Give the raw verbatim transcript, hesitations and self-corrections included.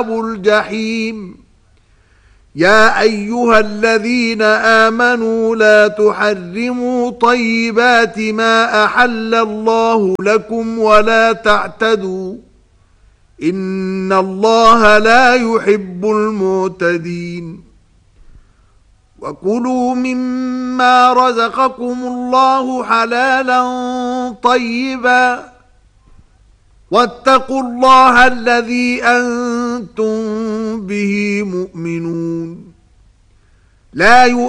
الجحيم يا أيها الذين آمنوا لا تحرموا طيبات ما أحل الله لكم ولا تعتدوا إن الله لا يحب المعتدين وكلوا مما رزقكم الله حلالا طيبا واتقوا الله الذي أنتم به مؤمنون لا